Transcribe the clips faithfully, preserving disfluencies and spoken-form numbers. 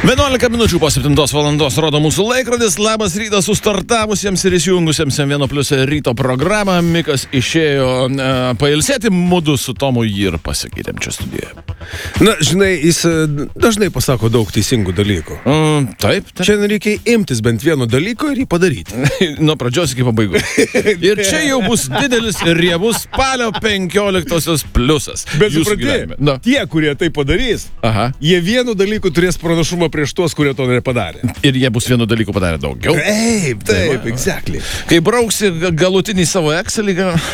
vienuolika minučių po septintos valandos rodo mūsų laikrodis. Labas rytas sustartavusiems ir įsijungusiems M vieno plius ryto programą. Mikas išėjo e, pailsėti, mudu su Tomu jį ir pasikeitėm čia studijoje. Na, žinai, jis dažnai pasako daug teisingų dalykų. Mm, taip, taip. Čia reikia imtis bent vieno dalyko ir jį padaryti. Nuo pradžios iki pabaigos. Ir čia jau bus didelis ir riebus spalio penkioliktosios pliusas. Bet supranti, tie, kurie tai padarys, Aha. jie vienu dalyku turės pranašumą prieš tuos, kurie to nepadarė. Ir jie bus vienu dalyku padarę daugiau. Taip, taip, exactly. Kai brauksi galutinį savo Excelį,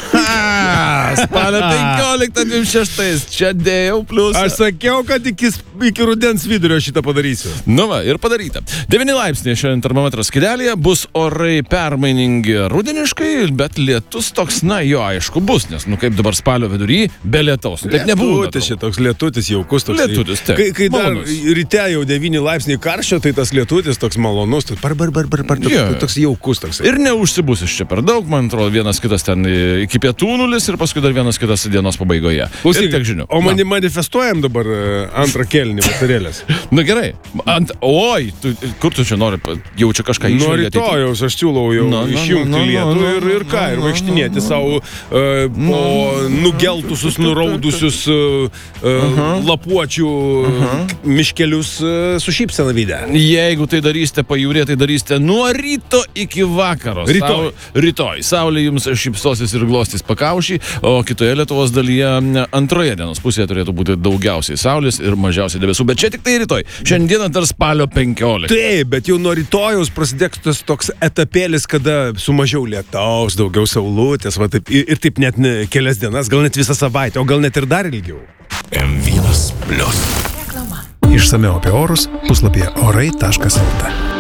spalio penkioliktą dvidešimt šeštais, čia dėjau pliusą. Aš sakiau, kad iki, iki rudens vidurio šitą padarysiu. Nu va, ir padaryta. devyni laipsniai šiandien termometras skydelyje, bus orai permainingi rudeniškai, bet lietus toks, na jo, aišku, bus, nes, nu kaip dabar spalio vidury, be lietaus. Nu, taip nebūna. Lietutis šitoks, lietutis jaukus toks. Lietutis, taip. Kai, kai dar Malonus. ryte jau devyni laipsniai karščio, tai tas lietutis toks malonus, toks, bar, bar, bar, bar, bar, toks, Yeah. toks jaukus toks. Ir neužsibus iš čia per daug, man atrodo, vienas kitas ten iki pietų nulis ir paskui dar vienas kitas dienos pabaigoje. Klausyk, tiek žinių. o mani manifestuojam dabar e, antrą kėlinį vakarėlės. Na gerai. Ant, oi, tu, kur tu čia nori, jau čia kažką Nuo išjungti? rytojaus aš siūlau jau No, no, išjungti no, no, lietų no, ir, ir ką, ir no, vaikštinėti no, savo uh, po nugeltusius, nuraudusius uh, uh, lapuočių miškelius uh, su šypsena vyde. Jeigu tai darysite pajūrė, tai darysite nuo ryto iki vakaro. Rytoj. Sau, rytoj. Saulė jums šypsosis ir glostys pakaušį, o kitoje Lietuvos dalyje antroje dienos pusėje turėtų būti daugiausiai saulės ir mažiausiai debesų. Bet čia tik tai rytoj. Šiandieną dar spalio penkioliktą. Taip, bet jau nuo rytojaus prasidės tas toks etapėlis, kada su mažiau lietaus, daugiau saulutės, va taip, ir, ir taip net ne kelias dienas, gal net visą savaitę, o gal net ir dar ilgiau. M vienas plius. Išsamiau apie orus puslapyje orai taškas lt.